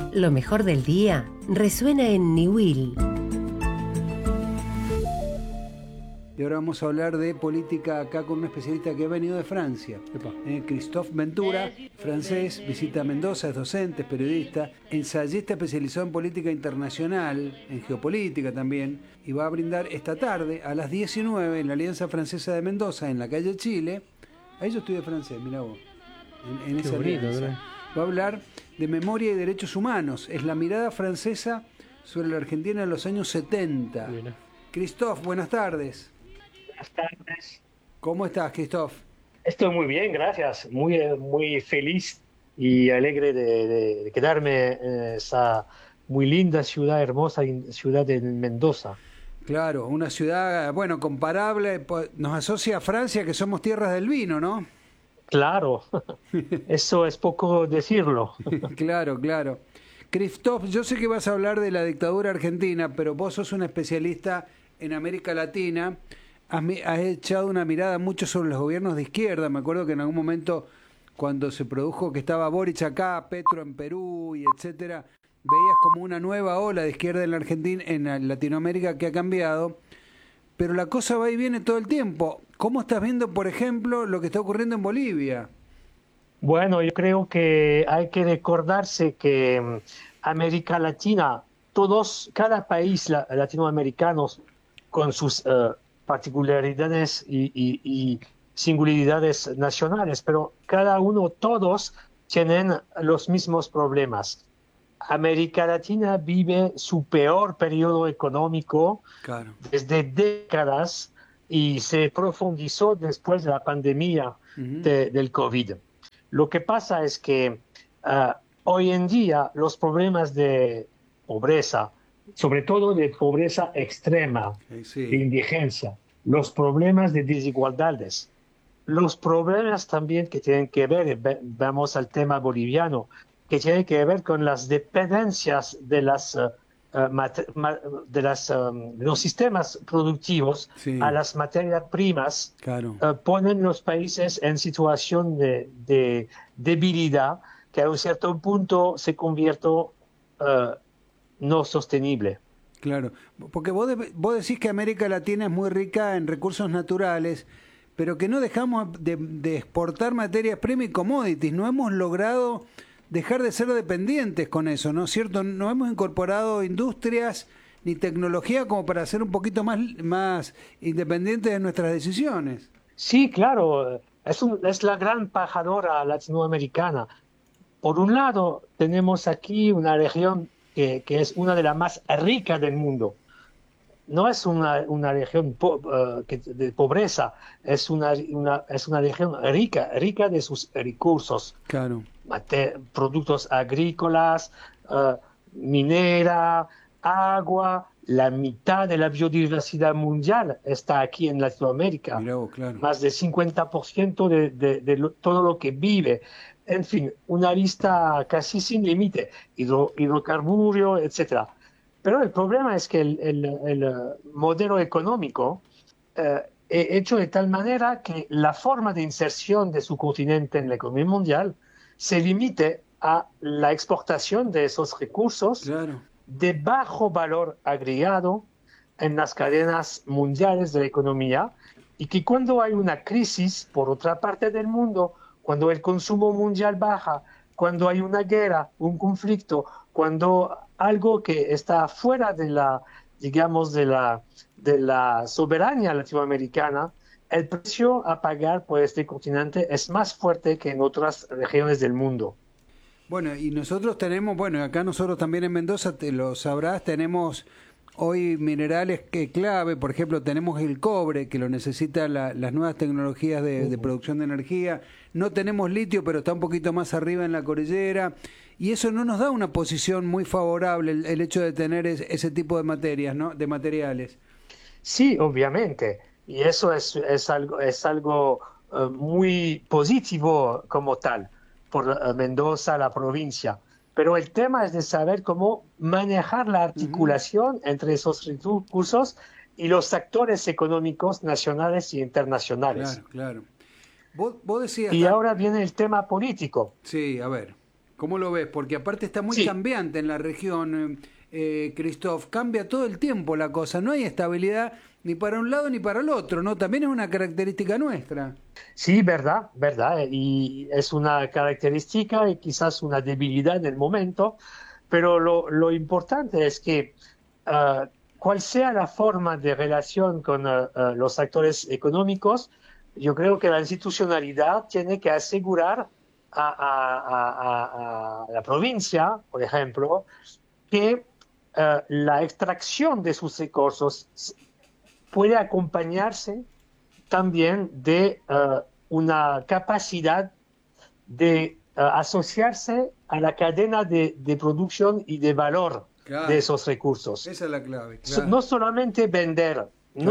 Lo mejor del día resuena en Niwil. Y ahora vamos a hablar de política acá con un especialista que ha venido de Francia. Christophe Ventura, francés, visita Mendoza, es docente, es periodista, ensayista especializado en política internacional, en geopolítica también, y va a brindar esta tarde a las 19 en la Alianza Francesa de Mendoza, en la calle Chile. Ahí yo estudié francés, mirá vos, en esa alianza. ¿Verdad? Va a hablar de memoria y derechos humanos. Es la mirada francesa sobre la Argentina en los años 70. Bueno. Christophe, buenas tardes. Buenas tardes. ¿Cómo estás, Christophe? Estoy muy bien, gracias. Muy feliz y alegre de quedarme en esa muy linda ciudad, hermosa ciudad de Mendoza. Claro, una ciudad, bueno, comparable, nos asocia a Francia, que somos tierras del vino, ¿no? Claro, eso es poco decirlo. Claro, claro. Christophe, yo sé que vas a hablar de la dictadura argentina, pero vos sos un especialista en América Latina. Has echado una mirada mucho sobre los gobiernos de izquierda. Me acuerdo que en algún momento, cuando se produjo que estaba Boric acá, Petro en Perú y etcétera, veías como una nueva ola de izquierda en la Argentina, en Latinoamérica, que ha cambiado. Pero la cosa va y viene todo el tiempo. ¿Cómo estás viendo, por ejemplo, lo que está ocurriendo en Bolivia? Bueno, yo creo que hay que recordarse que América Latina, cada país latinoamericano con sus particularidades y singularidades nacionales, pero todos tienen los mismos problemas. América Latina vive su peor periodo económico desde décadas y se profundizó después de la pandemia del COVID. Lo que pasa es que hoy en día los problemas de pobreza, sobre todo de pobreza extrema, de indigencia, los problemas de desigualdades, los problemas también que tienen que ver, vamos al tema boliviano, que tiene que ver con las dependencias de los sistemas productivos a las materias primas, ponen los países en situación de debilidad que a un cierto punto se convierte no sostenible. Claro, porque vos decís que América Latina es muy rica en recursos naturales, pero que no dejamos de exportar materias primas y commodities. No hemos logrado dejar de ser dependientes con eso, ¿no es cierto? No hemos incorporado industrias ni tecnología como para ser un poquito más independientes de nuestras decisiones. Sí, claro, es la gran pajadora latinoamericana. Por un lado, tenemos aquí una región que es una de las más ricas del mundo. No es una región de pobreza, es una región rica de sus recursos. Claro. Productos agrícolas, minera, agua. La mitad de la biodiversidad mundial está aquí en Latinoamérica. Claro. Más del 50% de todo lo que vive. En fin, una lista casi sin límite, hidrocarburos, etc. Pero el problema es que el modelo económico es hecho de tal manera que la forma de inserción de su continente en la economía mundial se limite a la exportación de esos recursos de bajo valor agregado en las cadenas mundiales de la economía, y que cuando hay una crisis por otra parte del mundo, cuando el consumo mundial baja, cuando hay una guerra, un conflicto, cuando algo que está fuera de la, digamos, de la soberanía latinoamericana, el precio a pagar por este continente es más fuerte que en otras regiones del mundo. Bueno, y nosotros tenemos, acá nosotros también en Mendoza, te lo sabrás, tenemos hoy minerales que clave, por ejemplo, tenemos el cobre, que lo necesitan las nuevas tecnologías de producción de energía. No tenemos litio, pero está un poquito más arriba en la cordillera. Y eso no nos da una posición muy favorable, el hecho de tener ese tipo de materias, ¿no? De materiales. Sí, obviamente. Y eso es algo muy positivo como tal, por Mendoza, la provincia. Pero el tema es de saber cómo manejar la articulación entre esos recursos y los actores económicos nacionales y internacionales. Claro. Vos decías... Y ahora viene el tema político. Sí, a ver. ¿Cómo lo ves? Porque aparte está muy cambiante en la región, Christoph, cambia todo el tiempo la cosa, no hay estabilidad ni para un lado ni para el otro, ¿no? También es una característica nuestra. Sí, verdad, y es una característica y quizás una debilidad en el momento, pero lo importante es que cual sea la forma de relación con los actores económicos, yo creo que la institucionalidad tiene que asegurar a la provincia, por ejemplo, que la extracción de sus recursos puede acompañarse también de una capacidad de asociarse a la cadena de producción y de valor de esos recursos. Esa es la clave. Claro. No solamente vender,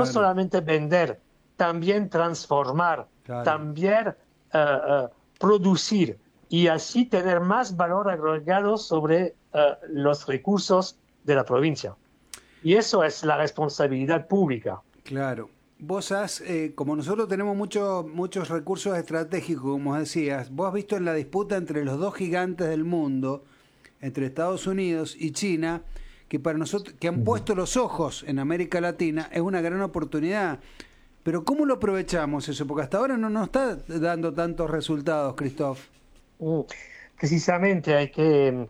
también transformar, también producir y así tener más valor agregado sobre los recursos de la provincia. Y eso es la responsabilidad pública. Claro. Vos has, como nosotros tenemos muchos recursos estratégicos, como decías, vos has visto en la disputa entre los dos gigantes del mundo, entre Estados Unidos y China, que para nosotros, que han puesto los ojos en América Latina, es una gran oportunidad. Pero ¿cómo lo aprovechamos eso? Porque hasta ahora no nos está dando tantos resultados, Christoph. Precisamente hay que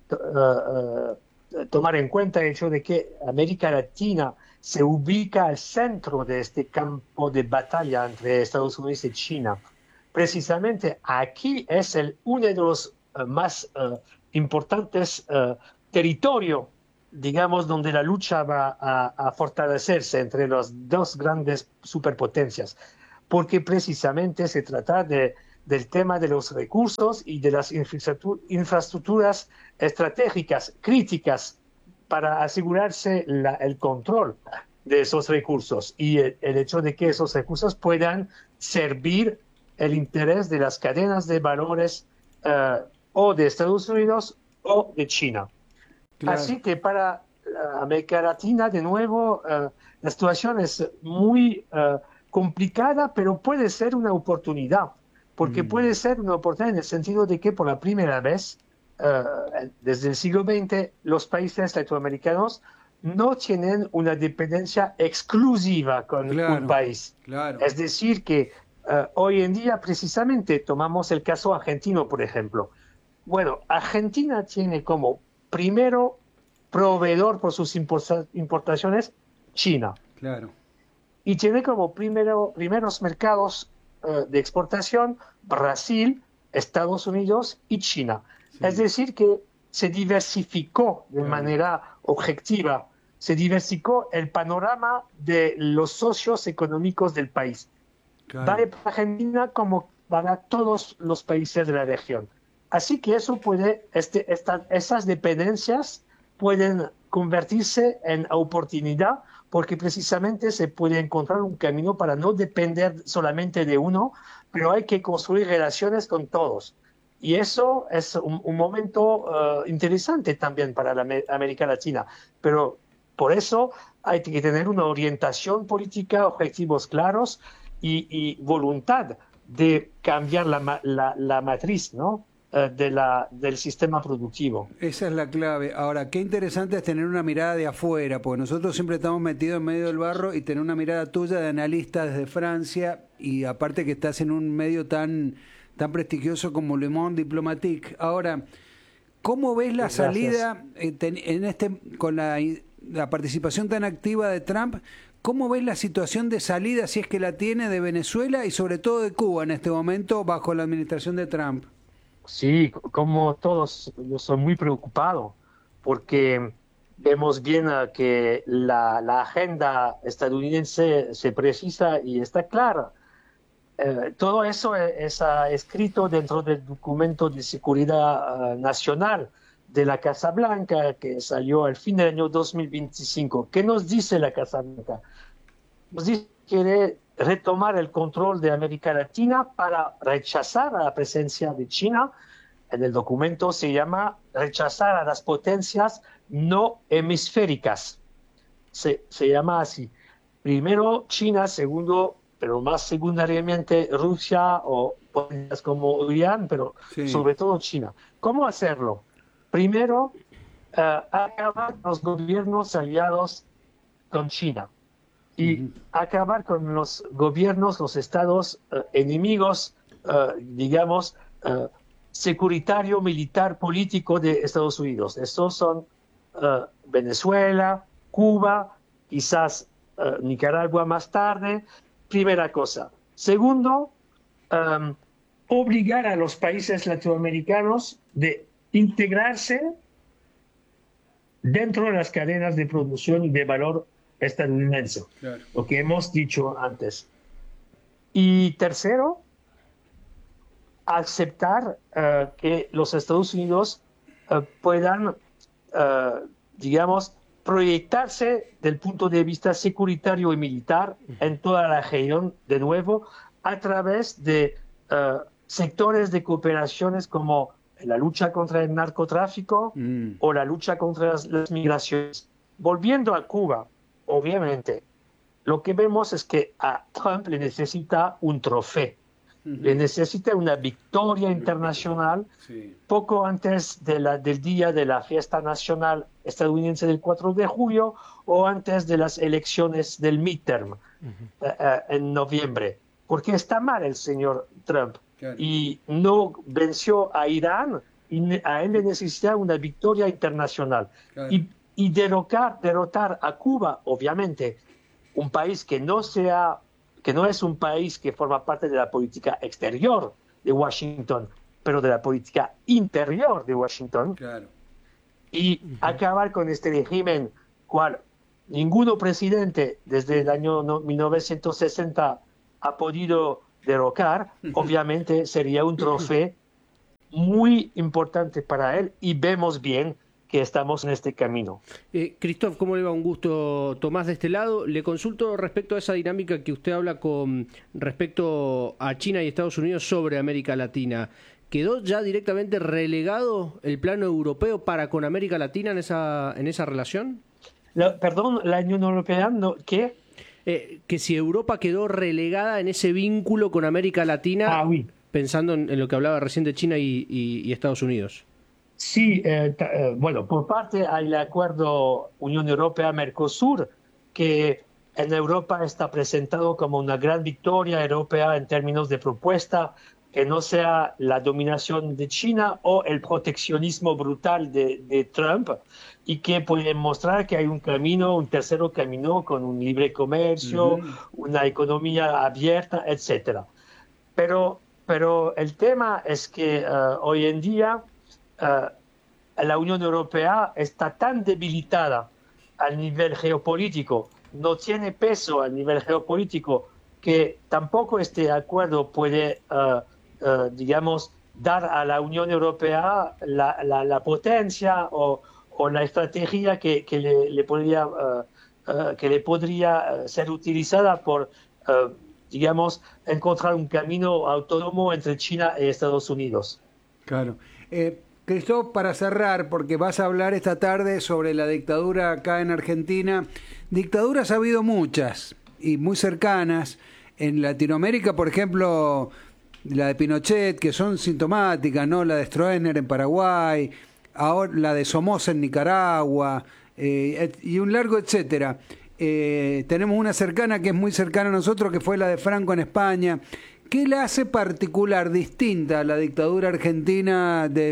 tomar en cuenta el hecho de que América Latina se ubica al centro de este campo de batalla entre Estados Unidos y China. Precisamente aquí es uno de los más importantes territorios, digamos, donde la lucha va a fortalecerse entre las dos grandes superpotencias, porque precisamente se trata del tema de los recursos y de las infraestructuras estratégicas, críticas, para asegurarse el control de esos recursos y el hecho de que esos recursos puedan servir el interés de las cadenas de valores o de Estados Unidos o de China. Claro. Así que para América Latina, de nuevo, la situación es muy complicada, pero puede ser una oportunidad, porque puede ser una oportunidad en el sentido de que por la primera vez desde el siglo XX, los países latinoamericanos no tienen una dependencia exclusiva con un país. Claro. Es decir, que hoy en día, precisamente, tomamos el caso argentino, por ejemplo. Bueno, Argentina tiene como primero proveedor por sus importaciones China. Claro. Y tiene como primeros mercados de exportación Brasil, Estados Unidos y China. Sí. Es decir, que se diversificó de manera objetiva, se diversificó el panorama de los socios económicos del país. Claro. Vale para Argentina como para todos los países de la región. Así que eso puede, esas dependencias pueden convertirse en oportunidad, porque precisamente se puede encontrar un camino para no depender solamente de uno, pero hay que construir relaciones con todos. Y eso es un momento interesante también para la América Latina. Pero por eso hay que tener una orientación política, objetivos claros y voluntad de cambiar la matriz, ¿no? Del sistema productivo. Esa es la clave. Ahora, qué interesante es tener una mirada de afuera, porque nosotros siempre estamos metidos en medio del barro y tener una mirada tuya de analista desde Francia, y aparte que estás en un medio tan prestigioso como Le Monde Diplomatique. Ahora, ¿cómo ves la salida con la participación tan activa de Trump? ¿Cómo ves la situación de salida, si es que la tiene, de Venezuela y sobre todo de Cuba en este momento bajo la administración de Trump? Sí, como todos, yo soy muy preocupado porque vemos bien que la agenda estadounidense se precisa y está clara. Todo eso es escrito dentro del documento de seguridad nacional de la Casa Blanca, que salió al fin del año 2025. ¿Qué nos dice la Casa Blanca? Nos dice que quiere retomar el control de América Latina para rechazar a la presencia de China. En el documento se llama rechazar a las potencias no hemisféricas. Se llama así. Primero China, segundo, pero más secundariamente Rusia o potencias como Irán, pero Sí. sobre todo China. ¿Cómo hacerlo? Primero, acabar con los gobiernos aliados con China y acabar con los gobiernos, los estados enemigos, digamos, securitario, militar, político de Estados Unidos. Estos son Venezuela, Cuba, quizás Nicaragua más tarde. Primera cosa. Segundo, obligar a los países latinoamericanos de integrarse dentro de las cadenas de producción y de valor estadounidense, Claro. lo que hemos dicho antes. Y tercero, aceptar que los Estados Unidos puedan, digamos, proyectarse del punto de vista securitario y militar en toda la región, de nuevo, a través de sectores de cooperaciones como la lucha contra el narcotráfico o la lucha contra las migraciones. Volviendo a Cuba, obviamente, lo que vemos es que a Trump le necesita un trofeo, le necesita una victoria internacional. Sí. Poco antes del día de la fiesta nacional estadounidense del 4 de julio o antes de las elecciones del midterm en noviembre. Porque está mal el señor Trump. Claro. Y no venció a Irán y a él le necesita una victoria internacional. Claro. Y derrotar a Cuba, obviamente, un país que no es un país que forma parte de la política exterior de Washington, pero de la política interior de Washington, Claro. y acabar con este régimen cual ninguno presidente desde el año 1960 ha podido derrocar, obviamente sería un trofeo muy importante para él y vemos bien que estamos en este camino. Christoph, ¿cómo le va? Un gusto. Tomás de este lado. Le consulto respecto a esa dinámica que usted habla con respecto a China y Estados Unidos sobre América Latina. ¿Quedó ya directamente relegado el plano europeo para con América Latina en esa relación? Perdón, la Unión Europea, ¿qué? Que si Europa quedó relegada en ese vínculo con América Latina, oui. Pensando en lo que hablaba recién de China y Estados Unidos. Sí, bueno, por parte hay el acuerdo Unión Europea-Mercosur, que en Europa está presentado como una gran victoria europea en términos de propuesta, que no sea la dominación de China o el proteccionismo brutal de Trump, y que puede mostrar que hay un camino, un tercero camino con un libre comercio, una economía abierta, etc. Pero el tema es que hoy en día la Unión Europea está tan debilitada a nivel geopolítico, no tiene peso a nivel geopolítico, que tampoco este acuerdo puede, digamos, dar a la Unión Europea la potencia o la estrategia que le podría ser utilizada por, digamos, encontrar un camino autónomo entre China y Estados Unidos. Claro. Christoph, para cerrar, porque vas a hablar esta tarde sobre la dictadura acá en Argentina. Dictaduras ha habido muchas y muy cercanas. En Latinoamérica, por ejemplo, la de Pinochet, que son sintomáticas, ¿no? La de Stroessner en Paraguay, ahora la de Somoza en Nicaragua, y un largo etcétera. Tenemos una cercana que es muy cercana a nosotros, que fue la de Franco en España. ¿Qué la hace particular, distinta a la dictadura argentina de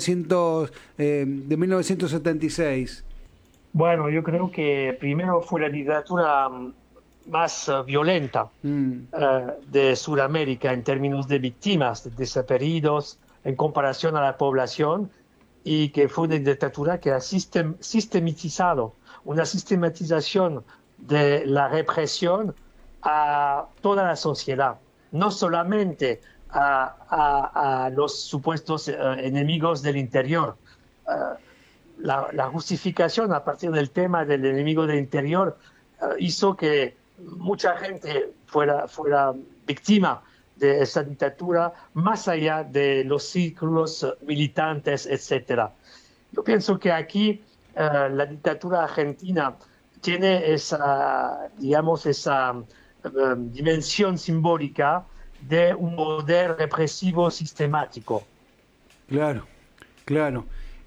1976? Bueno, yo creo que primero fue la dictadura más violenta de Sudamérica en términos de víctimas, de desaparecidos, en comparación a la población, y que fue una dictadura que ha sistematizado, una sistematización de la represión a toda la sociedad, no solamente a los supuestos enemigos del interior. La justificación a partir del tema del enemigo del interior hizo que mucha gente fuera víctima de esa dictadura, más allá de los círculos militantes, etc. Yo pienso que aquí la dictadura argentina tiene esa, digamos, esa dimensión simbólica de un poder represivo sistemático. Claro, claro.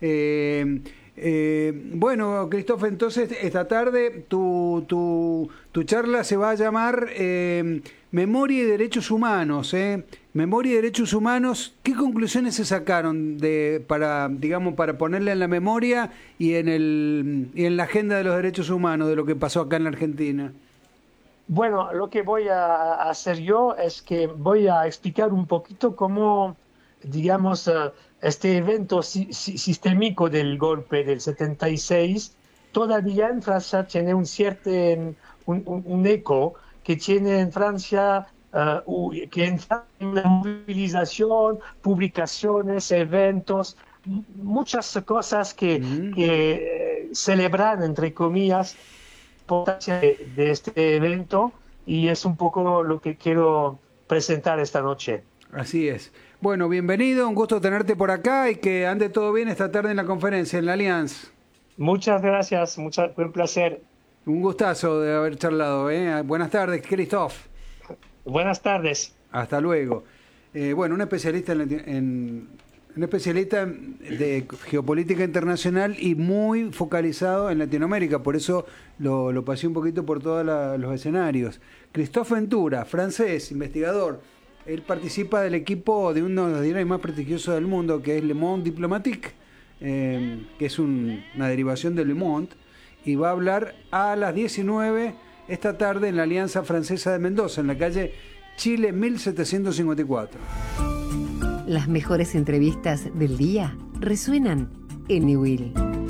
Bueno, Christophe, entonces esta tarde tu charla se va a llamar Memoria y Derechos Humanos. Memoria y Derechos Humanos, ¿qué conclusiones se sacaron para ponerle en la memoria y en la agenda de los derechos humanos de lo que pasó acá en la Argentina? Bueno, lo que voy a hacer yo es que voy a explicar un poquito cómo, digamos, este evento sistémico del golpe del 76 todavía en Francia tiene un cierto un eco que tiene en Francia, que en Francia hay una movilización, publicaciones, eventos, muchas cosas que celebran, entre comillas, importancia de este evento, y es un poco lo que quiero presentar esta noche. Así es. Bueno, bienvenido, un gusto tenerte por acá y que ande todo bien esta tarde en la conferencia, en la Allianz. Muchas gracias, fue un placer. Un gustazo de haber charlado. Buenas tardes, Christophe. Buenas tardes. Hasta luego. Bueno, un especialista un especialista de geopolítica internacional y muy focalizado en Latinoamérica, por eso lo pasé un poquito por todos los escenarios. Christophe Ventura, francés, investigador. Él participa del equipo de uno de los diarios más prestigiosos del mundo, que es Le Monde Diplomatique, que es una derivación de Le Monde, y va a hablar a las 19 esta tarde en la Alianza Francesa de Mendoza, en la calle Chile 1754. Las mejores entrevistas del día resuenan en Niwil.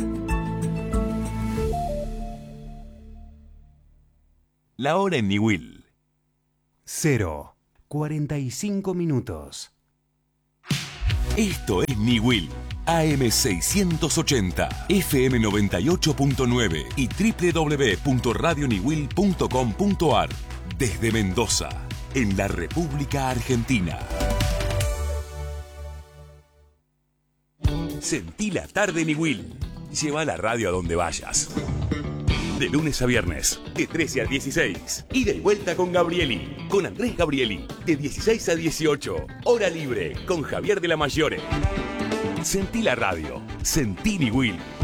La hora en Niwil. 0:45 minutos. Esto es Niwil, AM 680, FM 98.9 y www.radioniwil.com.ar. Desde Mendoza, en la República Argentina. Sentí la tarde Niwil. Lleva la radio a donde vayas. De lunes a viernes, de 13 a 16. Y de vuelta con Gabrieli, con Andrés Gabrieli, de 16 a 18. Hora libre, con Javier de la Mayore. Sentí la radio. Sentí Niwil.